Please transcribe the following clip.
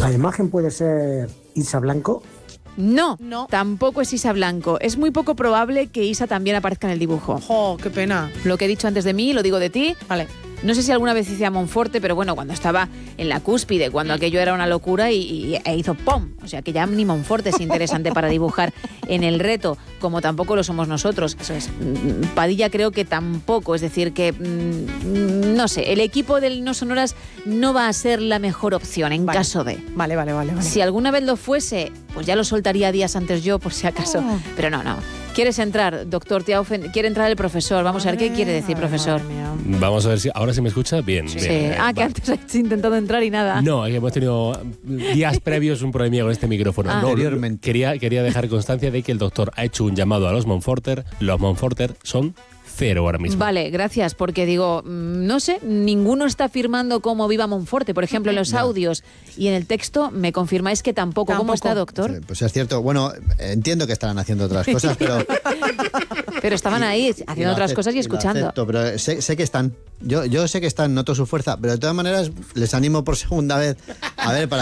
¿La imagen puede ser Isa Blanco? No, No. tampoco es Isa Blanco. Es muy poco probable que Isa también aparezca en el dibujo. ¡Jo, qué pena! Lo que he dicho antes de mí, lo digo de ti. Vale. No sé si alguna vez hice a Monforte, pero bueno, cuando estaba en la cúspide, cuando aquello era una locura e hizo ¡pum! O sea, que ya ni Monforte es interesante para dibujar en el reto, como tampoco lo somos nosotros. Eso es. Padilla creo que tampoco, es decir, que no sé, el equipo del No Sonoras no va a ser la mejor opción en Vale. caso de. Vale. Si alguna vez lo fuese, pues ya lo soltaría días antes yo, por si acaso. Oh. Pero no. ¿Quieres entrar, doctor Tiaufen? Quiere entrar el profesor. Vamos a ver qué quiere decir, profesor. Madre mía. Vamos a ver si ahora se me escucha bien. Sí. bien, Que va. antes has intentado entrar y nada. No, hemos tenido días previos un problemilla con este micrófono. Ah. No, Anteriormente. quería dejar constancia de que el doctor ha hecho un llamado a los Monforter. Los Monforter son 0 ahora mismo. Vale, gracias, porque digo, no sé, ninguno está firmando como Viva Monforte, por ejemplo, en los audios y en el texto me confirmáis que tampoco. ¿Cómo está, doctor? Sí, pues es cierto. Bueno, entiendo que estarán haciendo otras cosas, pero... Pero estaban ahí haciendo lo otras cosas y lo escuchando. acepto, pero sé que están. Yo sé que están, noto su fuerza, pero de todas maneras les animo por segunda vez. A ver, para